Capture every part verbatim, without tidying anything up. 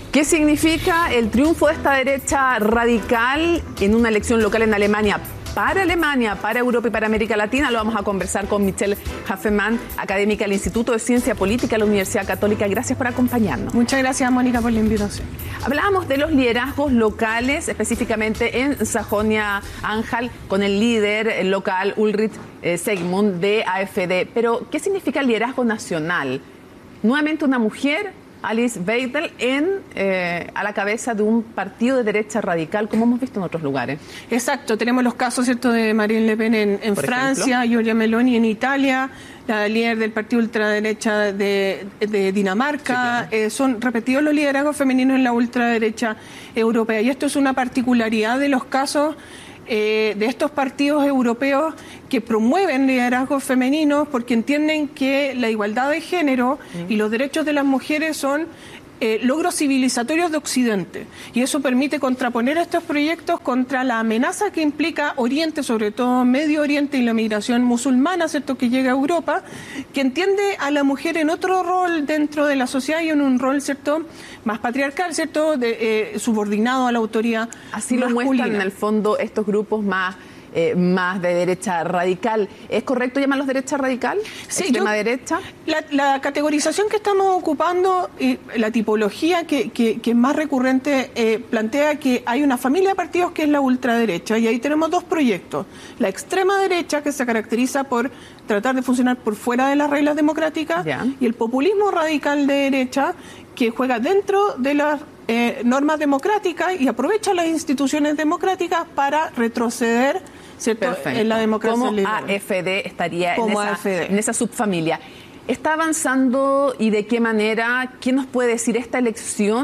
¿Qué significa el triunfo de esta derecha radical en una elección local en Alemania? Para Alemania, para Europa y para América Latina. Lo vamos a conversar con Michelle Hafemann, académica del Instituto de Ciencia Política de la Universidad Católica. Gracias por acompañarnos. Muchas gracias, Mónica, por la invitación. Hablábamos de los liderazgos locales, específicamente en Sajonia-Anhalt, con el líder local Ulrich Seigmund de A F D. Pero, ¿qué significa el liderazgo nacional? Nuevamente una mujer, Alice Weidel, en, eh, a la cabeza de un partido de derecha radical, como hemos visto en otros lugares. Exacto, tenemos los casos, ¿cierto?, de Marine Le Pen en, en Francia, Giorgia Meloni en Italia, la líder del partido ultraderecha de, de Dinamarca. Sí, claro. eh, son repetidos los liderazgos femeninos en la ultraderecha europea. Y esto es una particularidad de los casos Eh, de estos partidos europeos que promueven liderazgos femeninos porque entienden que la igualdad de género mm. y los derechos de las mujeres son eh, logros civilizatorios de Occidente. Y eso permite contraponer estos proyectos contra la amenaza que implica Oriente, sobre todo Medio Oriente y la migración musulmana, ¿cierto?, que llega a Europa, que entiende a la mujer en otro rol dentro de la sociedad y en un rol, ¿cierto?, más patriarcal, ¿cierto?, de, eh, subordinado a la autoridad Así masculina. Lo muestran en el fondo estos grupos más eh, más de derecha radical. ¿Es correcto llamarlos derecha radical? Sí, ¿Extrema yo, derecha? La, la categorización que estamos ocupando y la tipología que, que, que es más recurrente eh, plantea que hay una familia de partidos que es la ultraderecha y ahí tenemos dos proyectos. La extrema derecha, que se caracteriza por tratar de funcionar por fuera de las reglas democráticas, ya. y el populismo radical de derecha, que juega dentro de las eh, normas democráticas y aprovecha las instituciones democráticas para retroceder, ¿cierto?, en la democracia como liberal. A F D estaría como en, esa, A F D. en esa subfamilia. ¿Está avanzando y de qué manera? ¿Qué nos puede decir esta elección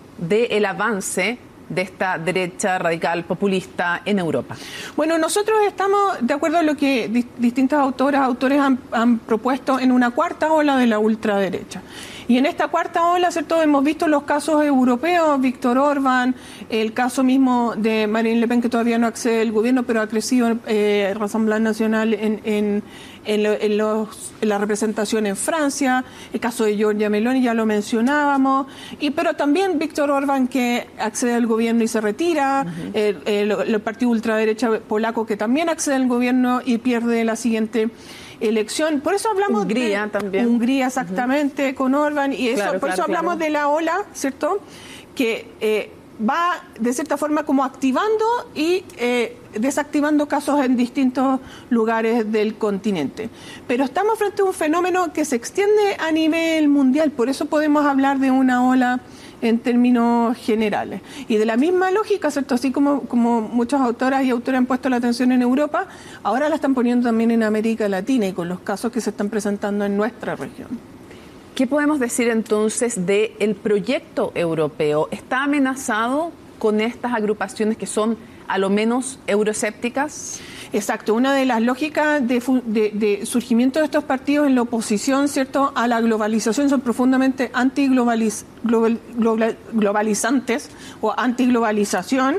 del avance de esta derecha radical populista en Europa? Bueno, nosotros estamos de acuerdo a lo que di- distintas autoras, autores han, han propuesto en una cuarta ola de la ultraderecha. Y en esta cuarta ola, ¿cierto?, hemos visto los casos europeos, Víctor Orbán, el caso mismo de Marine Le Pen, que todavía no accede al gobierno, pero ha crecido eh, Rassemblement National en, en, en, lo, en, los, en la representación en Francia, el caso de Giorgia Meloni, ya lo mencionábamos, y pero también Víctor Orbán, que accede al gobierno y se retira, uh-huh. el, el, el partido ultraderecha polaco, que también accede al gobierno y pierde la siguiente elección. Por eso hablamos Hungría de también. Hungría, exactamente, uh-huh. con Orbán, y eso, claro, por claro, eso hablamos claro. de la ola, ¿cierto?, que eh, va de cierta forma como activando y eh, desactivando casos en distintos lugares del continente. Pero estamos frente a un fenómeno que se extiende a nivel mundial, por eso podemos hablar de una ola en términos generales. Y de la misma lógica, ¿cierto?, así como, como muchas autoras y autores han puesto la atención en Europa, ahora la están poniendo también en América Latina y con los casos que se están presentando en nuestra región. ¿Qué podemos decir entonces del proyecto europeo? ¿Está amenazado con estas agrupaciones que son a lo menos euroescépticas? Exacto, una de las lógicas de, de, de surgimiento de estos partidos en la oposición, ¿cierto?, a la globalización son profundamente antiglobaliz, global, global, globalizantes o antiglobalización,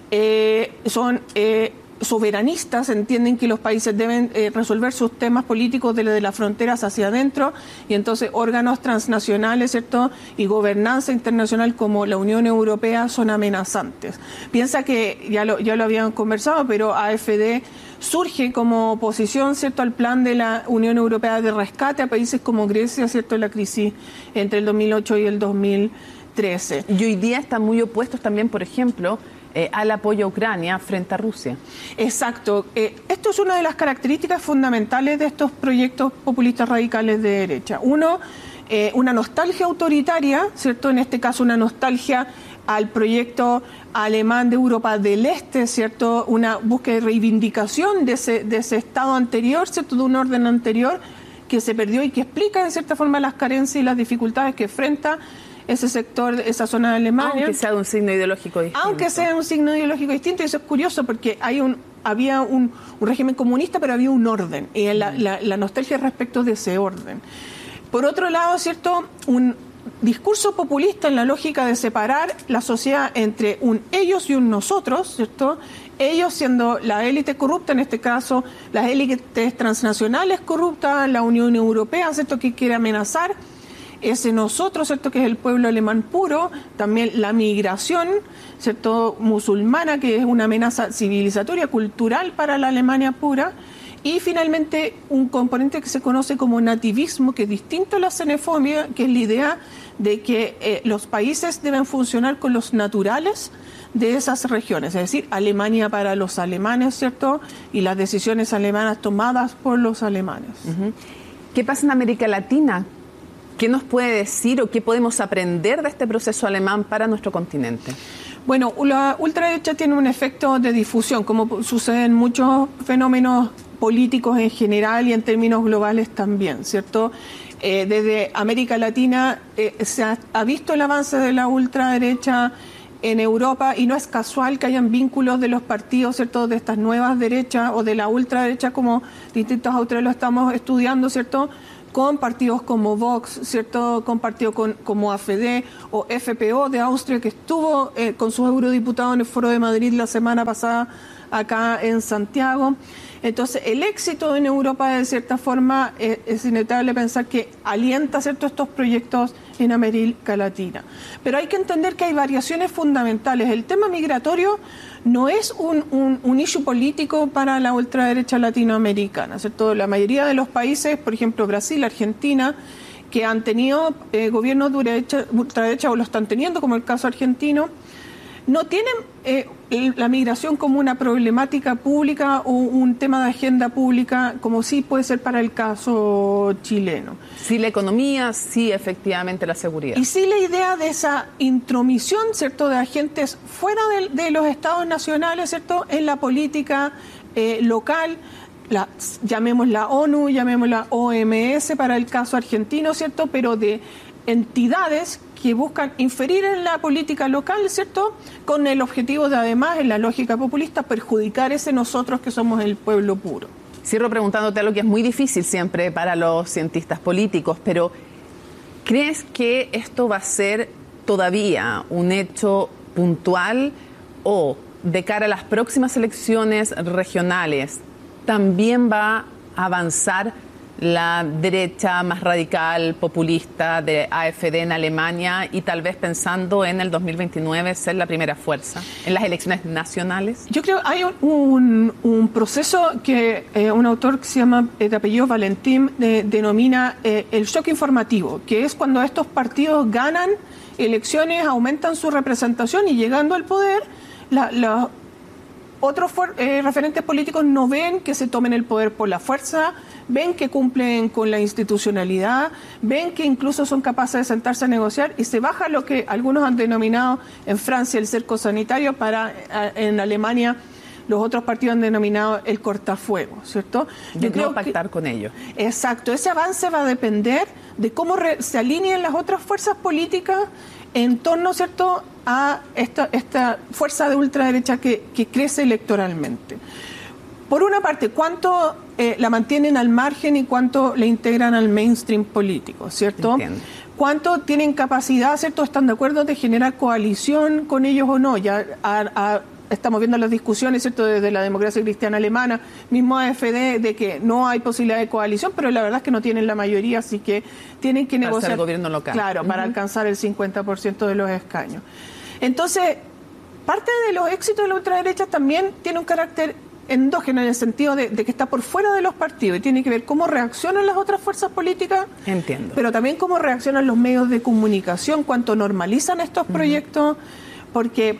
eh, son eh, soberanistas, entienden que los países deben eh, resolver sus temas políticos desde de las fronteras hacia adentro y entonces órganos transnacionales, ¿cierto?, y gobernanza internacional como la Unión Europea son amenazantes. Piensa que, ya lo, ya lo habían conversado, pero A F D surge como oposición, ¿cierto?, al plan de la Unión Europea de rescate a países como Grecia, ¿cierto?, en la crisis entre el dos mil ocho y el dos mil trece. Y hoy día están muy opuestos también, por ejemplo, Eh, al apoyo a Ucrania frente a Rusia. Exacto. Eh, esto es una de las características fundamentales de estos proyectos populistas radicales de derecha. Uno, eh, una nostalgia autoritaria, ¿cierto? En este caso, una nostalgia al proyecto alemán de Europa del Este, ¿cierto? Una búsqueda de reivindicación de ese, de ese estado anterior, ¿cierto?, de un orden anterior que se perdió y que explica, de cierta forma, las carencias y las dificultades que enfrenta ese sector, esa zona de Alemania. Aunque sea de un signo ideológico distinto. Aunque sea un signo ideológico distinto, y eso es curioso porque hay un, había un, un régimen comunista, pero había un orden, y la, la, la nostalgia respecto de ese orden. Por otro lado, ¿cierto?, un discurso populista en la lógica de separar la sociedad entre un ellos y un nosotros, ¿cierto?, ellos siendo la élite corrupta, en este caso las élites transnacionales corruptas, la Unión Europea, ¿cierto?, que quiere amenazar ese nosotros, ¿cierto?, que es el pueblo alemán puro, también la migración, ¿cierto?, musulmana, que es una amenaza civilizatoria, cultural para la Alemania pura, y finalmente un componente que se conoce como nativismo, que es distinto a la xenofobia, que es la idea de que eh, los países deben funcionar con los naturales de esas regiones, es decir, Alemania para los alemanes, ¿cierto?, y las decisiones alemanas tomadas por los alemanes. Uh-huh. ¿Qué pasa en América Latina? ¿Qué nos puede decir o qué podemos aprender de este proceso alemán para nuestro continente? Bueno, la ultraderecha tiene un efecto de difusión, como sucede en muchos fenómenos políticos en general y en términos globales también, ¿cierto? Eh, desde América Latina eh, se ha, ha visto el avance de la ultraderecha en Europa, y no es casual que hayan vínculos de los partidos, ¿cierto?, de estas nuevas derechas o de la ultraderecha, como distintos autores lo estamos estudiando, ¿cierto?, con partidos como Vox, ¿cierto?, con partidos con, como A F D o F P O de Austria, que estuvo eh, con sus eurodiputados en el Foro de Madrid la semana pasada acá en Santiago. Entonces, el éxito en Europa, de cierta forma, es, es inevitable pensar que alienta, ¿cierto?, estos proyectos en América Latina. Pero hay que entender que hay variaciones fundamentales. El tema migratorio no es un, un, un issue político para la ultraderecha latinoamericana, ¿cierto? La mayoría de los países, por ejemplo, Brasil, Argentina, que han tenido eh, gobiernos de ultraderecha, ultraderecha o lo están teniendo, como el caso argentino, no tienen eh, la migración como una problemática pública o un tema de agenda pública, como sí puede ser para el caso chileno. Sí, la economía, sí, efectivamente, la seguridad. Y sí, la idea de esa intromisión, ¿cierto?, de agentes fuera de, de los estados nacionales, ¿cierto?, en la política eh, local, la, llamemos la ONU, llamemos la O M S para el caso argentino, ¿cierto?, pero de entidades que buscan inferir en la política local, ¿cierto?, con el objetivo de, además, en la lógica populista, perjudicar ese nosotros que somos el pueblo puro. Cierro preguntándote algo que es muy difícil siempre para los cientistas políticos, pero ¿crees que esto va a ser todavía un hecho puntual o de cara a las próximas elecciones regionales también va a avanzar la derecha más radical, populista de A F D en Alemania, y tal vez pensando en el dos mil veintinueve ser la primera fuerza en las elecciones nacionales? Yo creo que hay un, un proceso que eh, un autor que se llama, eh, de apellido Valentín, eh, denomina eh, el shock informativo, que es cuando estos partidos ganan elecciones, aumentan su representación y llegando al poder, la, la, otros eh, referentes políticos no ven que se tomen el poder por la fuerza, ven que cumplen con la institucionalidad, ven que incluso son capaces de sentarse a negociar, y se baja lo que algunos han denominado en Francia el cerco sanitario, para en Alemania los otros partidos han denominado el cortafuego, ¿cierto? Yo Yo creo no pactar que, con ellos. Exacto, ese avance va a depender de cómo re, se alineen las otras fuerzas políticas en torno, ¿cierto?, a esta, esta fuerza de ultraderecha que, que crece electoralmente. Por una parte, ¿cuánto eh, la mantienen al margen y cuánto la integran al mainstream político, ¿cierto? Entiendo. ¿Cuánto tienen capacidad, ¿cierto?, están de acuerdo de generar coalición con ellos o no? Ya a, a, estamos viendo las discusiones, ¿cierto?, desde la democracia cristiana alemana, mismo A F D, de que no hay posibilidad de coalición, pero la verdad es que no tienen la mayoría, así que tienen que para negociar. Para el gobierno local. Claro, uh-huh. para alcanzar el cincuenta por ciento de los escaños. Entonces, parte de los éxitos de la ultraderecha también tiene un carácter endógeno, en el sentido de, de que está por fuera de los partidos y tiene que ver cómo reaccionan las otras fuerzas políticas. Entiendo. Pero también cómo reaccionan los medios de comunicación, cuánto normalizan estos uh-huh. proyectos, porque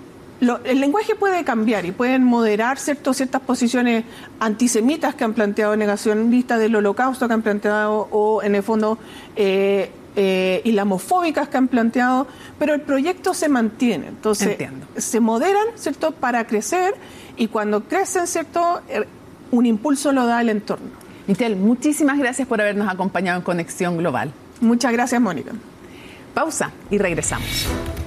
lo, el lenguaje puede cambiar y pueden moderar, ¿cierto?, ciertas posiciones antisemitas que han planteado, negacionistas del holocausto que han planteado, o en el fondo eh, eh, islamofóbicas que han planteado, pero el proyecto se mantiene. Entonces, Entiendo. se moderan, ¿cierto?, para crecer. Y cuando crecen, ¿cierto?, un impulso lo da el entorno. Michelle, muchísimas gracias por habernos acompañado en Conexión Global. Muchas gracias, Mónica. Pausa y regresamos.